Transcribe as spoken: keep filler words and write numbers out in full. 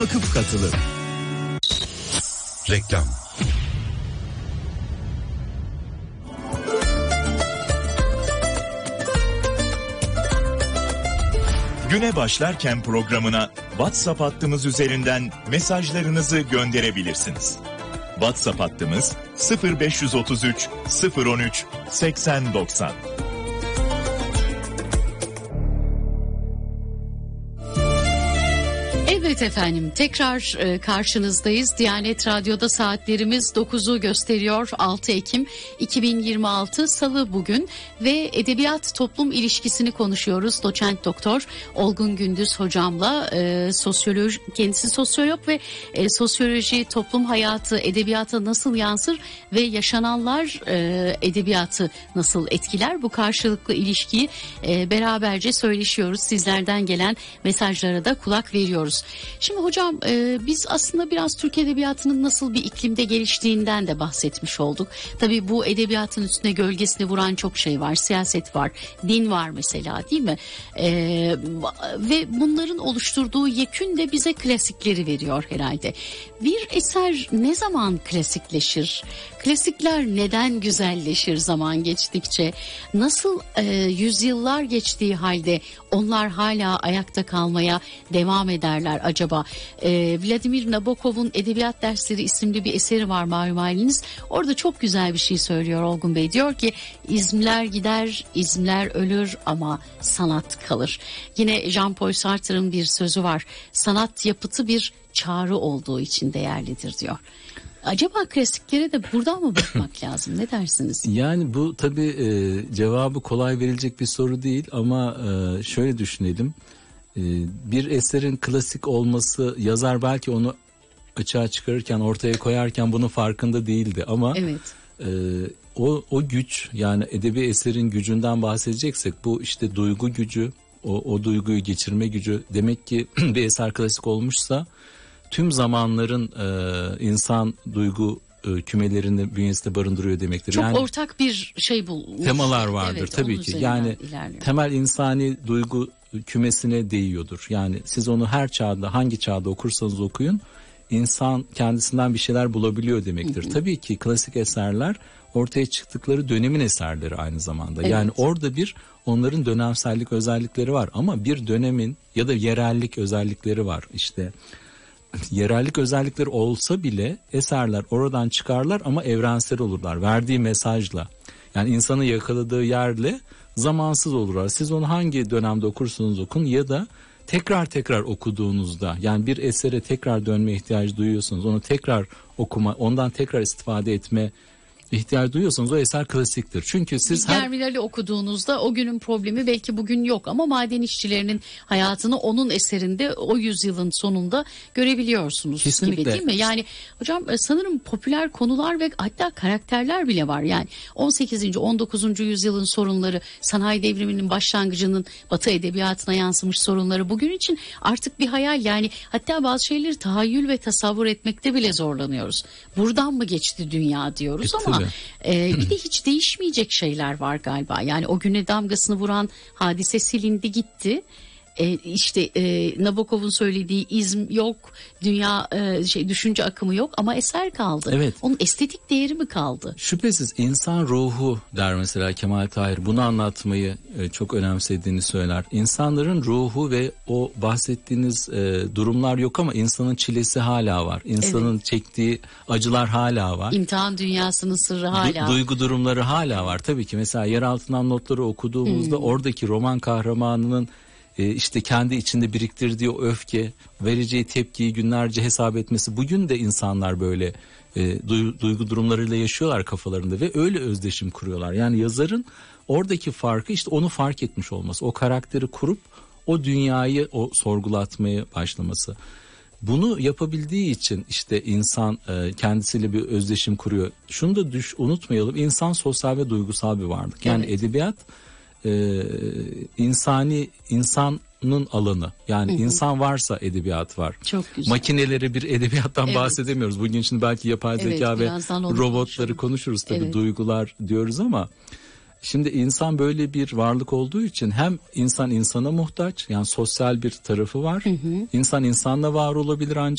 Vakıf katılır. Reklam. Güne başlarken programına WhatsApp hattımız üzerinden mesajlarınızı gönderebilirsiniz. WhatsApp hattımız sıfır beş otuz üç sıfır on üç seksen doksan. Evet efendim, tekrar e, karşınızdayız. Diyanet Radyo'da saatlerimiz dokuzu gösteriyor. altı Ekim iki bin yirmi altı Salı bugün ve edebiyat toplum ilişkisini konuşuyoruz. Doçent Doktor Olgun Gündüz hocamla e, sosyoloji, kendisi sosyolog ve e, sosyoloji, toplum hayatı, edebiyata nasıl yansır ve yaşananlar e, edebiyatı nasıl etkiler? Bu karşılıklı ilişkiyi e, beraberce söyleşiyoruz. Sizlerden gelen mesajlara da kulak veriyoruz. Şimdi hocam e, biz aslında biraz Türk edebiyatının nasıl bir iklimde geliştiğinden de bahsetmiş olduk. Tabii bu edebiyatın üstüne gölgesini vuran çok şey var. Siyaset var, din var mesela, değil mi? E, ve bunların oluşturduğu yekün de bize klasikleri veriyor herhalde. Bir eser ne zaman klasikleşir? Klasikler neden güzelleşir zaman geçtikçe? Nasıl e, yüzyıllar geçtiği halde onlar hala ayakta kalmaya devam ederler acaba? E, Vladimir Nabokov'un Edebiyat Dersleri isimli bir eseri var malum haliniz. Orada çok güzel bir şey söylüyor Olgun Bey. Diyor ki izmler gider, izmler ölür ama sanat kalır. Yine Jean-Paul Sartre'ın bir sözü var. Sanat yapıtı bir çağrı olduğu için değerlidir diyor. Acaba klasiklere de buradan mı bakmak lazım? Ne dersiniz? Yani bu tabii e, cevabı kolay verilecek bir soru değil ama e, şöyle düşünelim. E, bir eserin klasik olması, yazar belki onu açığa çıkarırken, ortaya koyarken bunun farkında değildi ama evet. e, o o güç, yani edebi eserin gücünden bahsedeceksek bu işte duygu gücü, o, o duyguyu geçirme gücü. Demek ki bir eser klasik olmuşsa tüm zamanların e, insan duygu e, kümelerini bünyesinde barındırıyor demektir. Çok yani, ortak bir şey bulmuş. Temalar vardır evet, tabii ki. Yani ilerliyor. Temel insani duygu kümesine değiyordur. Yani siz onu her çağda, hangi çağda okursanız okuyun, insan kendisinden bir şeyler bulabiliyor demektir. Hı hı. Tabii ki klasik eserler ortaya çıktıkları dönemin eserleri aynı zamanda. Evet. Yani orada bir onların dönemsellik özellikleri var ama bir dönemin ya da yerellik özellikleri var. İşte yerellik özellikleri olsa bile eserler oradan çıkarlar ama evrensel olurlar. Verdiği mesajla, yani insanı yakaladığı yerle zamansız olurlar. Siz onu hangi dönemde okursunuz okun ya da tekrar tekrar okuduğunuzda, yani bir esere tekrar dönme ihtiyacı duyuyorsunuz, onu tekrar okuma, ondan tekrar istifade etme ihtiyaç duyuyorsanız o eser klasiktir. Çünkü siz her... Terminali okuduğunuzda o günün problemi belki bugün yok ama maden işçilerinin hayatını onun eserinde o yüzyılın sonunda görebiliyorsunuz. Kesinlikle. Gibi değil mi? Yani hocam sanırım popüler konular ve hatta karakterler bile var. Yani on sekizinci on dokuzuncu yüzyılın sorunları, sanayi devriminin başlangıcının Batı edebiyatına yansımış sorunları bugün için artık bir hayal. Yani hatta bazı şeyleri tahayyül ve tasavvur etmekte bile zorlanıyoruz. Buradan mı geçti dünya diyoruz e, ama Ee, bir de hiç değişmeyecek şeyler var galiba. Yani o güne damgasını vuran hadise silindi gitti. Ee, işte e, Nabokov'un söylediği izm yok, dünya e, şey düşünce akımı yok ama eser kaldı. Evet. Onun estetik değeri mi kaldı? Şüphesiz insan ruhu der mesela Kemal Tahir. Bunu anlatmayı e, çok önemsediğini söyler. İnsanların ruhu ve o bahsettiğiniz e, durumlar yok ama insanın çilesi hala var. İnsanın evet. çektiği acılar hala var. İmtihan dünyasının sırrı hala. Du- duygu durumları hala var. Tabii ki mesela Yer Altından Notları okuduğumuzda hmm. oradaki roman kahramanının işte kendi içinde biriktirdiği o öfke, vereceği tepkiyi günlerce hesap etmesi, bugün de insanlar böyle e, duygu durumlarıyla yaşıyorlar kafalarında ve öyle özdeşim kuruyorlar. Yani yazarın oradaki farkı işte onu fark etmiş olması, o karakteri kurup o dünyayı o sorgulatmaya başlaması. Bunu yapabildiği için işte insan e, kendisiyle bir özdeşim kuruyor. Şunu da düş, unutmayalım, insan sosyal ve duygusal bir varlık. Yani evet. edebiyat Ee, insani insanın alanı, yani hı hı. insan varsa edebiyat var. Çok güzel. Makineleri bir edebiyattan evet. bahsedemiyoruz. Bugün için belki yapay evet, zeka ve robotları konuşuruz, konuşuruz tabii evet. duygular diyoruz ama şimdi insan böyle bir varlık olduğu için hem insan insana muhtaç, yani sosyal bir tarafı var. Hı hı. İnsan insanla var olabilir ancak